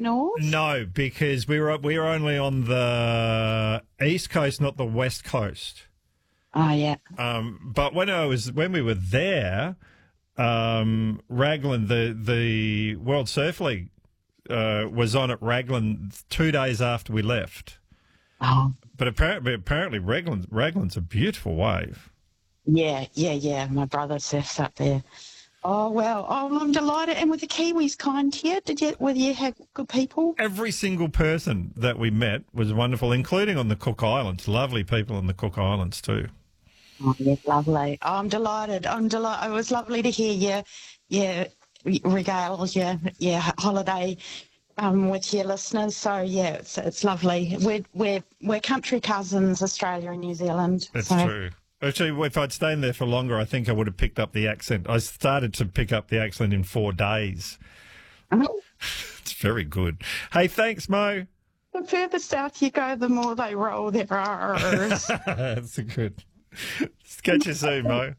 north? No, because we were only on the east coast, not the west coast. Oh, yeah. But when we were there, Raglan, the World Surf League was on at Raglan 2 days after we left. Oh. But apparently Raglan's a beautiful wave. Yeah. My brother surfs up there. Oh, well, I'm delighted. And were the Kiwis kind to you? Whether you had good people? Every single person that we met was wonderful, including on the Cook Islands. Lovely people on the Cook Islands too. Oh, yeah, lovely. Oh, I'm delighted. It was lovely to hear you, regale your holiday with your listeners. So, yeah, it's lovely. We're country cousins, Australia and New Zealand. That's true. Actually, if I'd stayed there for longer, I think I would have picked up the accent. I started to pick up the accent in 4 days. Oh. It's very good. Hey, thanks, Mo. The further south you go, the more they roll their R's. That's good. Catch you soon, Mo.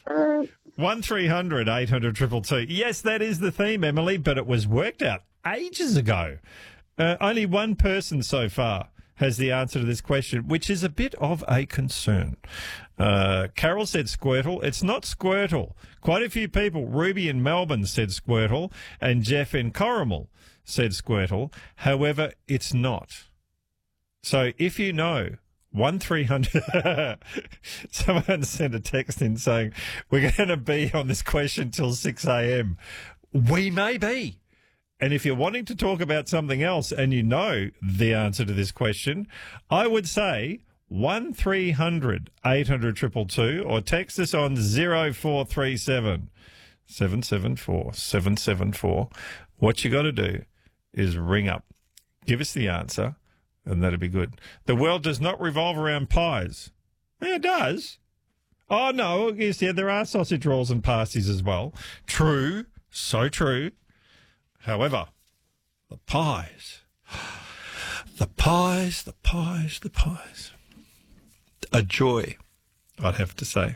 1300 800 222. Yes, that is the theme, Emily, but it was worked out ages ago. Only one person so far has the answer to this question, which is a bit of a concern. Carol said Squirtle. It's not Squirtle. Quite a few people, Ruby in Melbourne said Squirtle, and Jeff in Corrimal said Squirtle. However, it's not. So if you know, 1300, someone sent a text in saying, we're going to be on this question till 6 a.m. We may be. And if you're wanting to talk about something else and you know the answer to this question, I would say 1300 800 222 or text us on 0437 774 774. What you got to do is ring up, give us the answer, and that'd be good. The world does not revolve around pies. Yeah, it does. Oh, no, yes, yeah, there are sausage rolls and pasties as well. True, so true. However, the pies. A joy, I'd have to say.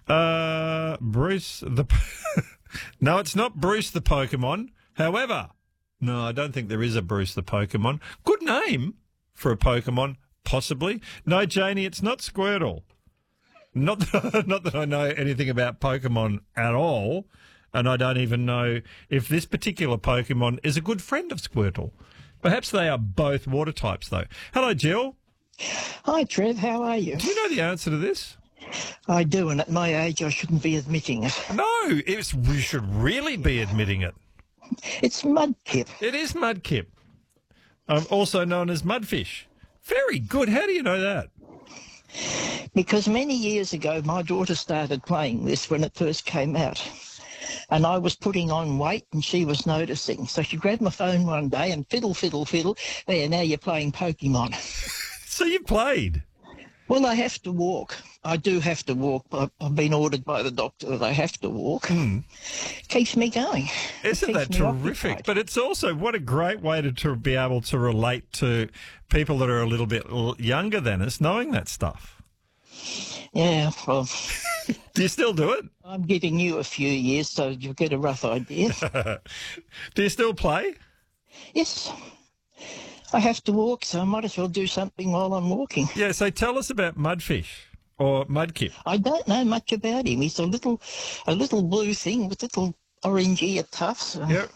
Bruce the... No, it's not Bruce the Pokemon. However, no, I don't think there is a Bruce the Pokemon. Good name for a Pokemon, possibly. No, Janie, it's not Squirtle. Not that I know anything about Pokemon at all, and I don't even know if this particular Pokemon is a good friend of Squirtle. Perhaps they are both water types, though. Hello, Jill. Hi, Trev. How are you? Do you know the answer to this? I do, and at my age, I shouldn't be admitting it. No, we should really be admitting it. It's mudkip. It is mudkip, also known as mudfish. Very good. How do you know that? Because many years ago, my daughter started playing this when it first came out. And I was putting on weight and she was noticing. So she grabbed my phone one day and fiddle. There, now you're playing Pokemon. So you played? Well, I have to walk. I do have to walk. I've been ordered by the doctor that I have to walk. Keeps me going. Isn't that terrific? Occupied. But it's also, what a great way to be able to relate to people that are a little bit younger than us, knowing that stuff. Yeah, well... Do you still do it? I'm giving you a few years, so you'll get a rough idea. Do you still play? Yes. I have to walk, so I might as well do something while I'm walking. Yeah, so tell us about Mudfish or Mudkip. I don't know much about him. He's a little blue thing with little orange ear tufts. Yep.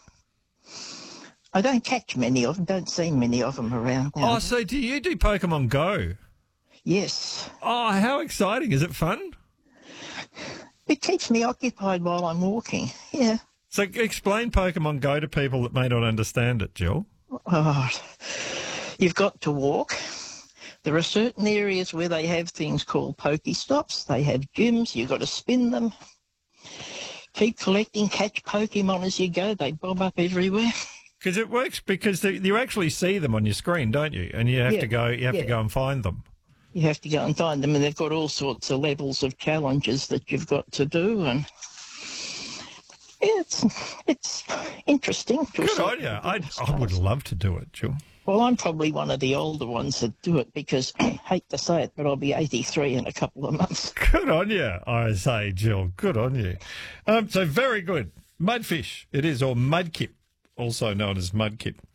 I don't catch many of them, don't see many of them around now. Oh, so do you do Pokemon Go? Yes. Oh, how exciting. Is it fun? It keeps me occupied while I'm walking, yeah. So explain Pokemon Go to people that may not understand it, Jill. Oh, you've got to walk. There are certain areas where they have things called Pokestops. They have gyms. You've got to spin them. Keep collecting, catch Pokemon as you go. They bob up everywhere. Because it works because you actually see them on your screen, don't you? And you have to go. You have to go and find them. You have to go and find them, and they've got all sorts of levels of challenges that you've got to do, and it's interesting. Good on you. I would love to do it, Jill. Well, I'm probably one of the older ones that do it because, I hate to say it, but I'll be 83 in a couple of months. Good on you, I say, Jill. Good on you. So very good. Mudfish, it is, or Mudkip, also known as Mudkip.